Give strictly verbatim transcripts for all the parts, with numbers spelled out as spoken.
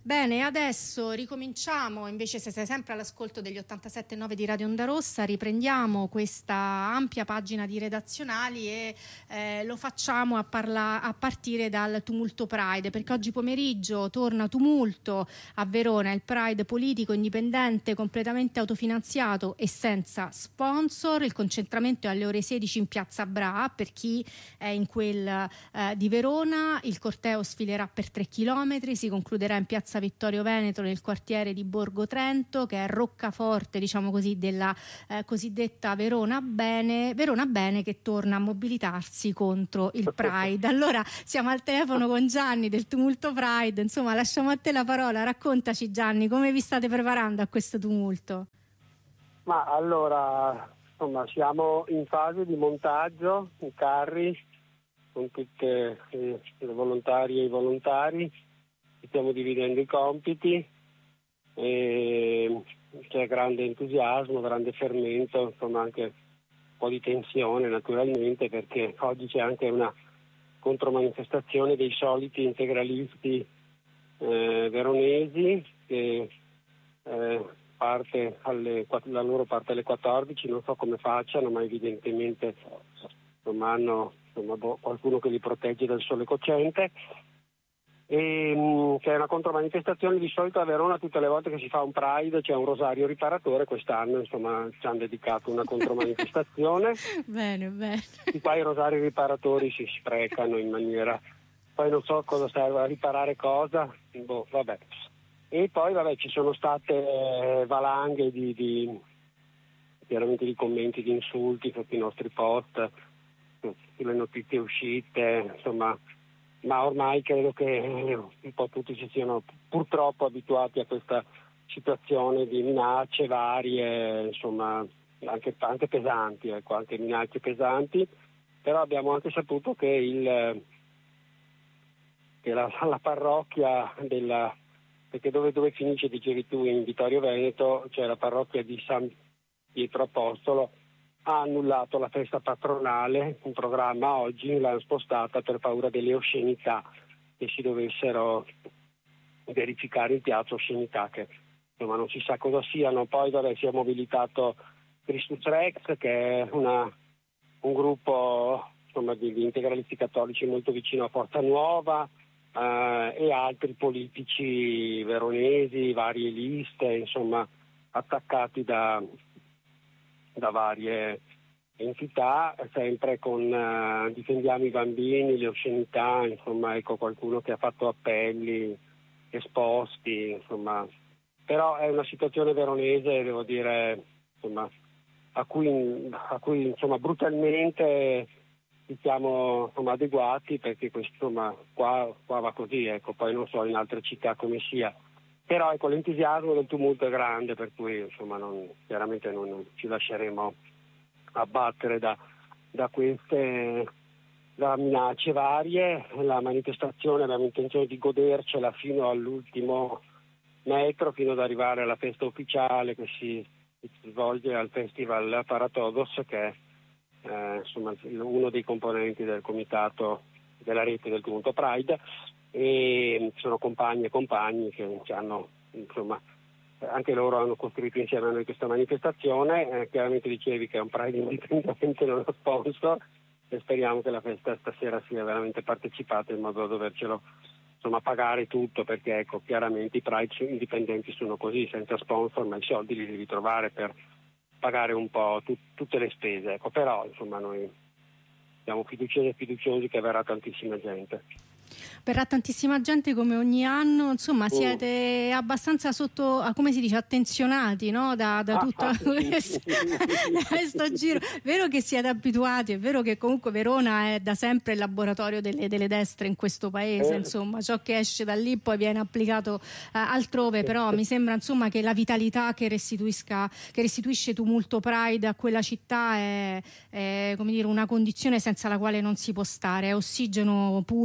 Bene, adesso ricominciamo, invece se sei sempre all'ascolto degli ottantasette virgola nove di Radio Onda Rossa, riprendiamo questa ampia pagina di redazionali e eh, lo facciamo a, parla- a partire dal tumulto Pride, perché oggi pomeriggio torna tumulto a Verona, il Pride politico indipendente completamente autofinanziato e senza sponsor. Il concentramento è alle ore sedici in Piazza Bra, per chi è in quel eh, di Verona. Il corteo sfilerà per tre chilometri, si concluderà in Piazza Vittorio Veneto nel quartiere di Borgo Trento, che è roccaforte, diciamo così, della eh, cosiddetta Verona Bene, Verona Bene, che torna a mobilitarsi contro il Pride. Allora siamo al telefono con Gianni del Tumulto Pride, insomma lasciamo a te la parola, raccontaci Gianni, come vi state preparando a questo tumulto? Ma allora, insomma, siamo in fase di montaggio, i carri, con tutte eh, le volontarie e i volontari. Stiamo dividendo i compiti, e c'è grande entusiasmo, grande fermento, insomma anche un po' di tensione naturalmente, perché oggi c'è anche una contromanifestazione dei soliti integralisti eh, veronesi che eh, parte alle, la loro parte alle quattordici, non so come facciano, ma evidentemente insomma, hanno insomma, boh, qualcuno che li protegge dal sole cocente. E, mh, c'è una contromanifestazione. Di solito a Verona tutte le volte che si fa un Pride c'è un rosario riparatore, quest'anno insomma ci hanno dedicato una contromanifestazione. Bene, bene. Di qua i rosari riparatori si sprecano in maniera, poi non so cosa serve a riparare cosa, boh, vabbè. E poi vabbè ci sono state valanghe di, di chiaramente di commenti, di insulti sotto i nostri post, sulle notizie uscite, insomma. Ma ormai credo che un po' tutti si siano purtroppo abituati a questa situazione di minacce varie, insomma anche, anche pesanti, ecco, anche minacce pesanti, però abbiamo anche saputo che, il, che la, la parrocchia della, perché dove, dove finisce, dicevi tu, in Vittorio Veneto, c'è la parrocchia di San Pietro Apostolo, ha annullato la festa patronale, un programma oggi l'hanno spostata per paura delle oscenità che si dovessero verificare in piazza, oscenità che insomma non si sa cosa siano. Poi vabbè, si è mobilitato Christus Rex, che è una, un gruppo insomma, di, di integralisti cattolici molto vicino a Forza Nuova, eh, e altri politici veronesi, varie liste, insomma attaccati da da varie entità, sempre con uh, difendiamo i bambini, le oscenità, insomma ecco qualcuno che ha fatto appelli esposti, insomma, però è una situazione veronese, devo dire, insomma, a cui, a cui insomma brutalmente ci siamo insomma, adeguati, perché questo, insomma qua, qua va così, ecco, poi non so in altre città come sia. Però ecco, l'entusiasmo del tumulto è grande, per cui insomma non, chiaramente non, non ci lasceremo abbattere da, da queste da minacce varie. La manifestazione abbiamo intenzione di godercela fino all'ultimo metro, fino ad arrivare alla festa ufficiale che si, si svolge al Festival Paratodos, che è eh, insomma, uno dei componenti del comitato della rete del tumulto Pride. E sono compagni e compagni che ci hanno, insomma, anche loro hanno costruito insieme a noi questa manifestazione. Eh, chiaramente dicevi che è un Pride indipendente, non lo sponsor, e speriamo che la festa stasera sia veramente partecipata in modo da dovercelo insomma pagare tutto, perché ecco, chiaramente i Pride indipendenti sono così, senza sponsor, ma i soldi li devi trovare per pagare un po' tu, tutte le spese, ecco. Però insomma noi siamo fiduciosi e fiduciosi che verrà tantissima gente. Verrà tantissima gente come ogni anno, insomma siete abbastanza sotto, come si dice, attenzionati, no? Da, da tutto questo, questo giro. Vero che siete abituati, è vero che comunque Verona è da sempre il laboratorio delle, delle destre in questo paese, insomma ciò che esce da lì poi viene applicato eh, altrove, però mi sembra insomma che la vitalità che restituisca che restituisce Tumulto Pride a quella città è, è come dire una condizione senza la quale non si può stare, è ossigeno puro per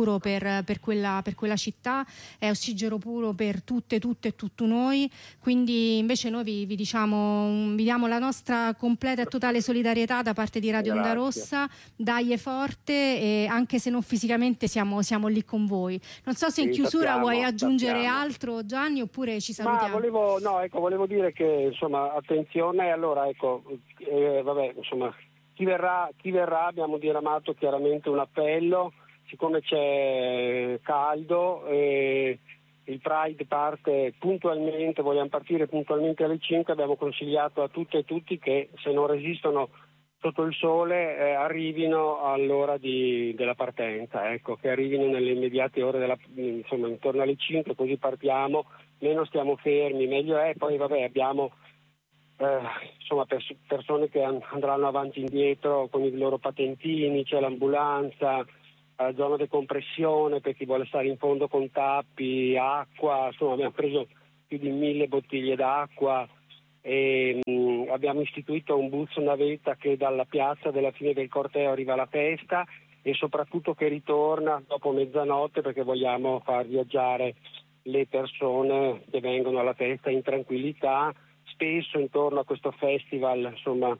per, per, quella, per quella città, è ossigeno puro per tutte, tutte e tutto noi, quindi invece noi vi, vi diciamo, vi diamo la nostra completa e totale solidarietà da parte di Radio Onda Rossa, dagli forte, e anche se non fisicamente siamo, siamo lì con voi. Non so se in sì, chiusura sappiamo, vuoi aggiungere sappiamo. altro, Gianni, oppure ci salutiamo. Ma volevo, no, ecco, volevo dire che insomma attenzione, allora ecco, eh, vabbè, insomma chi verrà, chi verrà abbiamo diramato chiaramente un appello, siccome c'è caldo e il Pride parte puntualmente, vogliamo partire puntualmente alle cinque, abbiamo consigliato a tutte e tutti che se non resistono sotto il sole eh, arrivino all'ora di, della partenza, ecco, che arrivino nelle immediate ore della, insomma intorno alle cinque, così partiamo, meno stiamo fermi, meglio è. Poi vabbè abbiamo eh, insomma pers- persone che andranno avanti e indietro con i loro patentini, c'è l'ambulanza, eh, zona decompressione per chi vuole stare in fondo con tappi, acqua, insomma abbiamo preso più di mille bottiglie d'acqua. E, mh, abbiamo istituito un bus navetta che dalla piazza della fine del corteo arriva alla festa e soprattutto che ritorna dopo mezzanotte, perché vogliamo far viaggiare le persone che vengono alla festa in tranquillità. Spesso intorno a questo festival, insomma,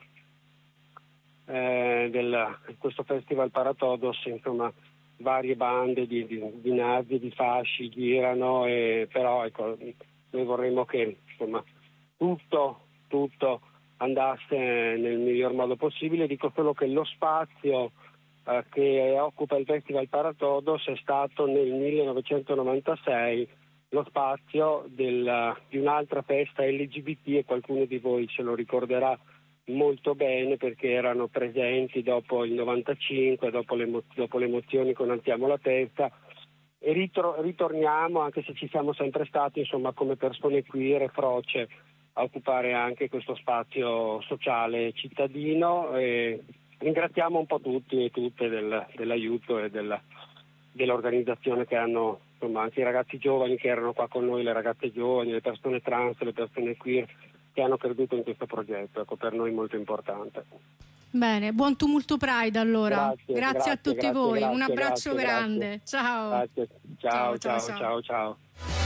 eh, del, questo festival Paratodos, insomma, varie bande di, di, di nazi, di fasci girano, e, però ecco, noi vorremmo che insomma tutto, tutto andasse nel miglior modo possibile. Dico solo che lo spazio eh, che occupa il Festival Paratodos è stato nel millenovecentonovantasei lo spazio del, di un'altra festa L G B T, e qualcuno di voi se lo ricorderà molto bene perché erano presenti dopo il novantacinque, dopo le, dopo le mozioni con Alziamo la testa, e ritro, ritorniamo, anche se ci siamo sempre stati, insomma, come persone queer e froce, a occupare anche questo spazio sociale cittadino. E ringraziamo un po' tutti e tutte del, dell'aiuto e della, dell'organizzazione che hanno, insomma, anche i ragazzi giovani che erano qua con noi, le ragazze giovani, le persone trans, le persone queer che hanno creduto in questo progetto. Ecco, per noi molto importante. Bene, buon tumulto Pride allora. Grazie, grazie, grazie a tutti grazie, voi, grazie, un abbraccio grazie, grande. Grazie. Ciao. Grazie. Ciao, ciao, ciao, ciao. ciao, ciao. ciao.